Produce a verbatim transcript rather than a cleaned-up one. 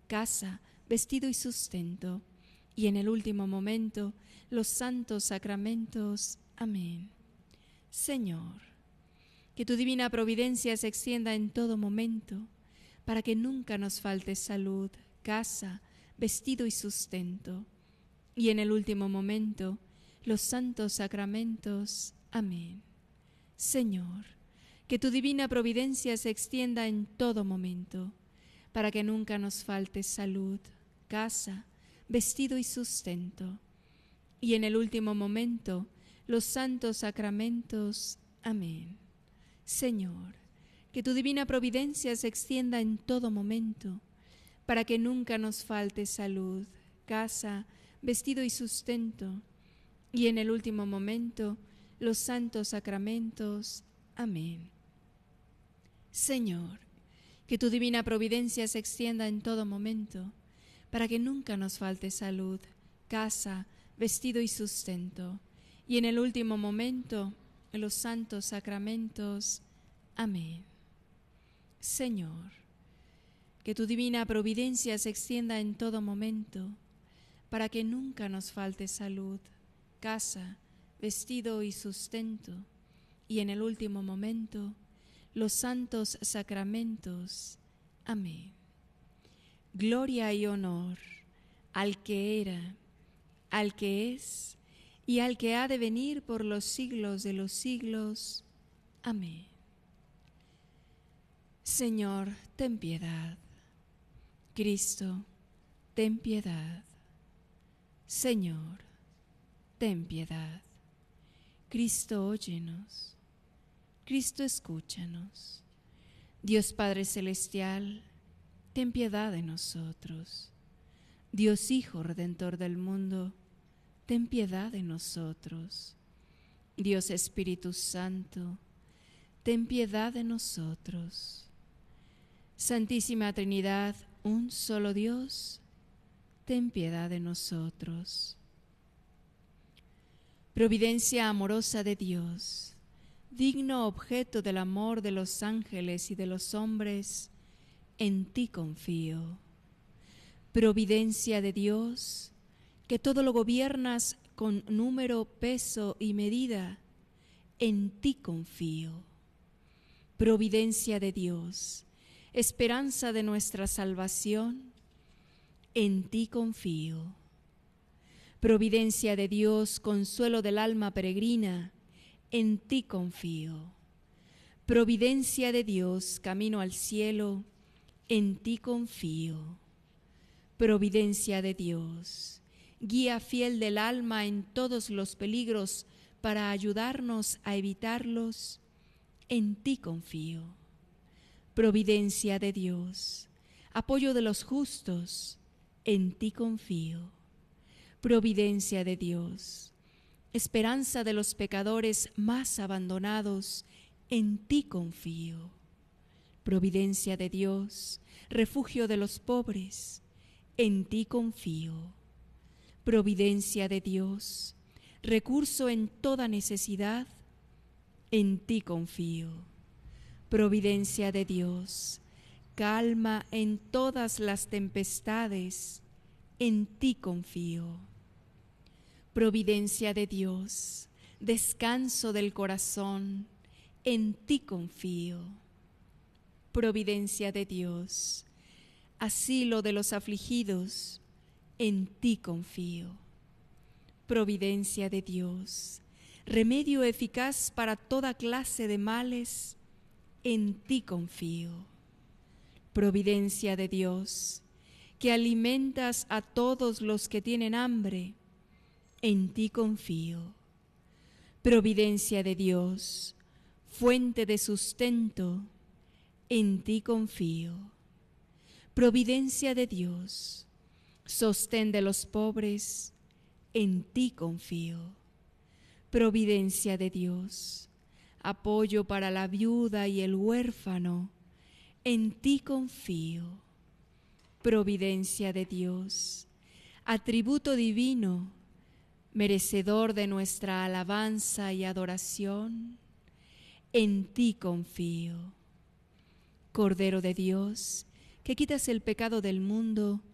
casa, vestido y sustento, y en el último momento los santos sacramentos. Amén. Señor, que tu divina providencia se extienda en todo momento, para que nunca nos falte salud, casa, vestido y sustento, y en el último momento los santos sacramentos. Amén. Señor, que tu divina providencia se extienda en todo momento, para que nunca nos falte salud, casa, vestido y sustento, y en el último momento los santos sacramentos. Amén. Señor, que tu divina providencia se extienda en todo momento, para que nunca nos falte salud, casa, vestido y sustento, y en el último momento los santos sacramentos. Amén. Señor, que tu divina providencia se extienda en todo momento, para que nunca nos falte salud, casa, vestido y sustento, y en el último momento los santos sacramentos. Amén. Señor, que tu divina providencia se extienda en todo momento, para que nunca nos falte salud, casa, vestido y sustento, y en el último momento los santos sacramentos. Amén. Gloria y honor al que era, al que es y al que ha de venir por los siglos de los siglos. Amén. Señor, ten piedad. Cristo, ten piedad. Señor, ten piedad. Cristo, óyenos. Cristo, escúchanos. Dios Padre Celestial, ten piedad de nosotros. Dios Hijo Redentor del mundo, ten piedad de nosotros. Dios Espíritu Santo, ten piedad de nosotros. Santísima Trinidad, un solo Dios, ten piedad de nosotros. Providencia amorosa de Dios, digno objeto del amor de los ángeles y de los hombres, en ti confío. Providencia de Dios, que todo lo gobiernas con número, peso y medida, en ti confío. Providencia de Dios, esperanza de nuestra salvación, en ti confío. Providencia de Dios, consuelo del alma peregrina, en ti confío. Providencia de Dios, camino al cielo, en ti confío. Providencia de Dios, guía fiel del alma en todos los peligros para ayudarnos a evitarlos, en ti confío. Providencia de Dios, apoyo de los justos, en ti confío. Providencia de Dios, esperanza de los pecadores más abandonados, en ti confío. Providencia de Dios, refugio de los pobres, en ti confío. Providencia de Dios, recurso en toda necesidad, en ti confío. Providencia de Dios, calma en todas las tempestades, en ti confío. Providencia de Dios, descanso del corazón, en ti confío. Providencia de Dios, asilo de los afligidos, en ti confío. Providencia de Dios, remedio eficaz para toda clase de males, en ti confío. Providencia de Dios, que alimentas a todos los que tienen hambre, en ti confío. Providencia de Dios, fuente de sustento, en ti confío. Providencia de Dios, sostén de los pobres, en ti confío. Providencia de Dios, apoyo para la viuda y el huérfano, en ti confío. Providencia de Dios, atributo divino, merecedor de nuestra alabanza y adoración, en ti confío. Cordero de Dios, que quitas el pecado del mundo,